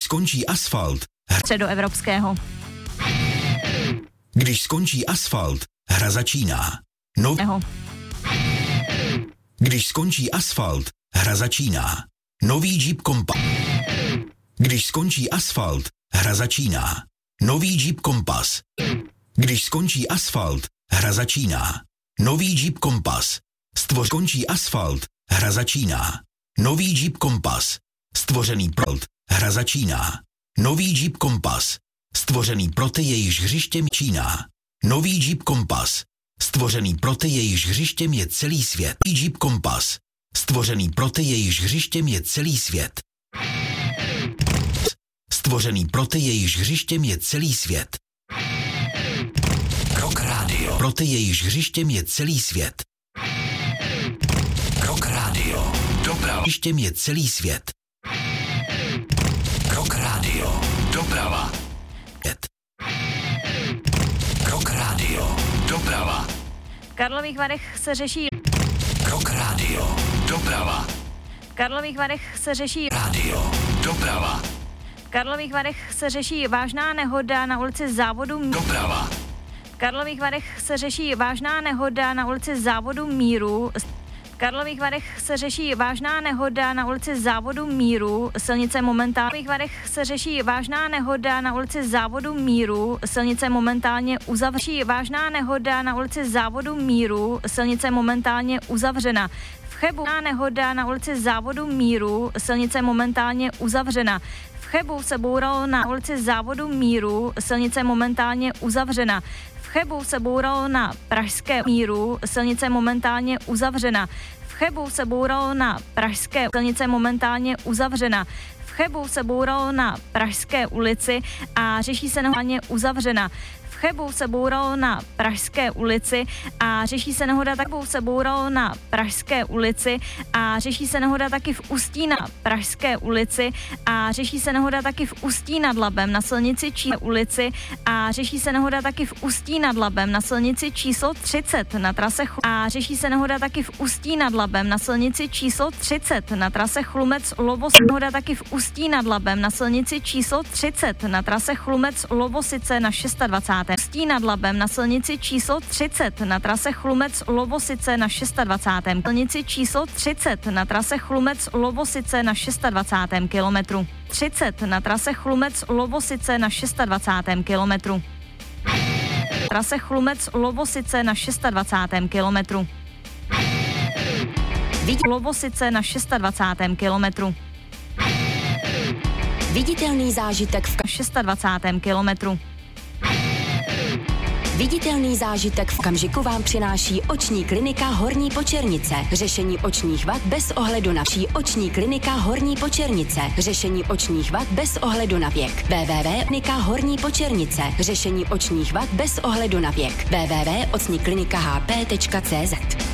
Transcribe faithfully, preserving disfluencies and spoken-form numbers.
skončí asfalt, středoevropského. Když skončí asfalt, hra začíná. No... Jeho. Když skončí asfalt, hra začíná. Nový Jeep Compass. Když skončí asfalt, hra začíná. Nový Jeep Compass. Když skončí asfalt, hra začíná. Nový Jeep Compass. Stvoř skončí asfalt, hra začíná. Nový Jeep Compass. Stvořený pro hra začíná. Nový Jeep Compass. Stvořený pro ty, jejichž hřištěm Čína. Nový Jeep Compass. Stvořený pro ty, jejichž hřištěm je celý svět. Nový Jeep Compass. Stvořený pro ty, jejichž hřištěm je celý svět. Stvořený pro ty, jejichž hřištěm je celý svět. Rock Radio. Pro ty, jejichž hřištěm je celý svět. Rock Radio. Doprava. Hřištěm je celý svět. Rock Radio. Doprava. Svět. Rock Radio. Doprava. V Karlových Varech se řeší Rock Radio. Doprava. V Karlových Varech se řeší Radio. Doprava. V Karlových Varech se řeší vážná nehoda na ulici Závodu Doprava. V Karlových Varech se řeší vážná nehoda na ulici Závodu Míru. V Karlových Varech se řeší vážná nehoda na ulici Závodu Míru. Silnice momentálně. V Karlových Varech se řeší vážná nehoda na ulici Závodu Míru. Silnice momentálně uzavří. Vážná nehoda na ulici Závodu Míru. Silnice momentálně uzavřena. V Chebu nehoda na ulici Závodu Míru. Silnice momentálně uzavřena. V Chebu se bouralo na ulici Závodu Míru. Silnice momentálně uzavřena. V Chebu se bouralo na Pražské Míru. Silnice momentálně uzavřena. V Chebu se bouralo na Pražské silnice momentálně uzavřena. V Chebu se bouralo na Pražské ulici a řeší se nehodě uzavřena. V Chebu se bouralo na Pražské ulici a řeší se nehoda taky se bouralo na Pražské ulici a řeší se nehoda taky v Ústí na Pražské ulici a řeší se nehoda taky v Ústí nad Labem na silnici či ulici a řeší se nehoda taky v Ústí nad Labem na silnici číslo třicet na trase a řeší se nehoda taky v Ústí nad Labem na silnici číslo třicet na trase Chlumec Lovos. Nehoda taky v Ústí nad Labem na silnici číslo třicet na trase Chlumec Lovosice na dvacátém šestém Ústí nad Labem na silnici číslo třicet na trase Chlumec Lovosice na dvacátém šestém silnici číslo třicet na trase Chlumec Lovosice na dvacátém šestém kilometru. třicet na trase Chlumec Lovosice na dvacátém šestém kilometru. Trase Chlumec Lovosice na dvacátém šestém kilometru. Lovosice na dvacátém šestém kilometru. Viditelný zážitek v dvacátém šestém kilometru. Viditelný zážitek v okamžiku vám přináší oční klinika Horní Počernice. Řešení očních vad bez ohledu na ší oční klinika Horní Počernice. Řešení očních vad bez ohledu na věk. w w w tečka klinika Horní Počernice. Řešení očních vad bez ohledu na věk. w w w tečka ocniklinika h p tečka c z